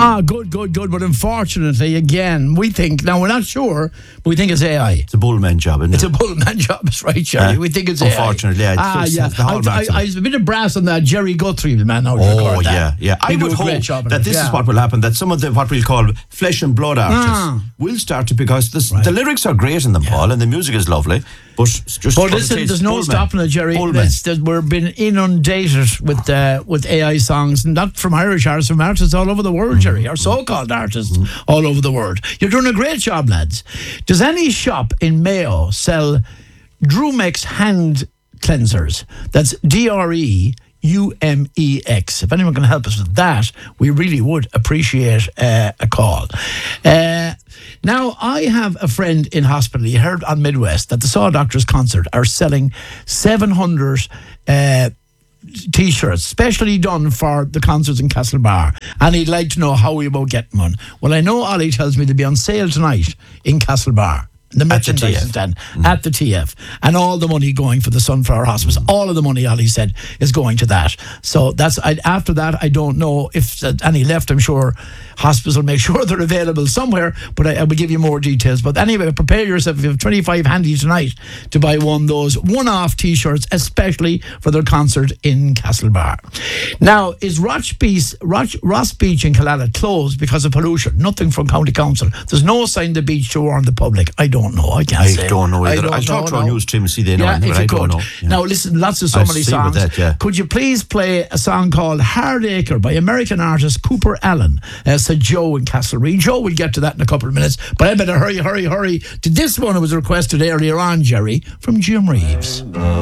Good. But unfortunately, again, we think, now we're not sure, but we think it's AI. It's a bullman job, isn't it? It's a bullman job, that's right, Jerry. We think it's AI. Unfortunately, yeah. I was a bit of brass on that. Jerry Guthrie, the man, yeah. I would hope that this is what will happen, that some of the, what we'll call flesh and blood artists will start to, because the lyrics are great in them, Paul, and the music is lovely. But listen, there's no stopping it, Jerry. We've been inundated with AI songs, and not from Irish artists, from artists all over the world, Jerry, or so-called artists all over the world. You're doing a great job, lads. Does any shop in Mayo sell Drumex hand cleansers? That's DREUMEX. If anyone can help us with that, we really would appreciate a call. Now, I have a friend in hospital. He heard on Midwest that the Saw Doctors concert are selling 700 T-shirts, specially done for the concerts in Castlebar, and he'd like to know how we about getting one. Well, I know Ollie tells me they'll be on sale tonight in Castlebar. The merchandise stand at the TF, and all the money going for the Sunflower Hospice. All of the money, Ali said, is going to that. So that's after that. I don't know if any left. I'm sure hospice will make sure they're available somewhere, but I will give you more details. But anyway, prepare yourself. If you have 25 handy tonight to buy one of those one-off T-shirts, especially for their concert in Castlebar. Now, is Ross Beach in Killala closed because of pollution? Nothing from County Council. There's no sign the beach to warn the public. I don't know. I can't say. I don't know either. I'll talk to our news team and see they know anything, but I don't know. Yeah. Now, listen, lots of so many songs. Could you please play a song called Hardacre by American artist Cooper Allen? Said Joe in Castlereagh. Joe, we'll get to that in a couple of minutes, but I better hurry to this one. It was requested earlier on, Jerry, from Jim Reeves.